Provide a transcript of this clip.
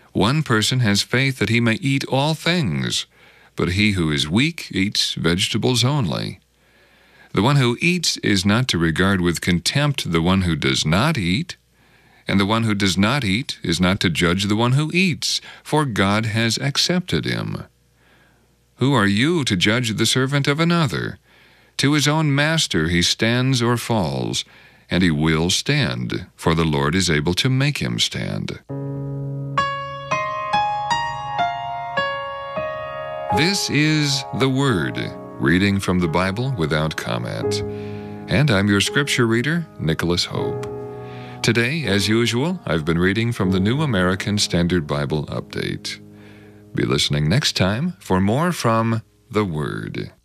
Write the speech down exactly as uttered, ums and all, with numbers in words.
One person has faith that he may eat all things, but he who is weak eats vegetables only. The one who eats is not to regard with contempt the one who does not eat, and the one who does not eat is not to judge the one who eats, for God has accepted him. Who are you to judge the servant of another? To his own master he stands or falls, and he will stand, for the Lord is able to make him stand. This is the Word, reading from the Bible without comment. And I'm your scripture reader, Nicholas Hope. Today, as usual, I've been reading from the New American Standard Bible Update. Be listening next time for more from the Word.